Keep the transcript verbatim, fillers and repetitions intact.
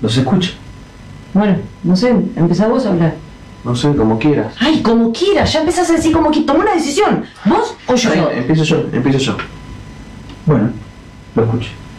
Los escucha. Bueno, no sé, empezá vos a hablar. No sé, como quieras. Ay, como quieras, ya empezás a decir como que toma una decisión. ¿Vos o yo? Ay, empiezo yo, empiezo yo. Bueno, lo escuché.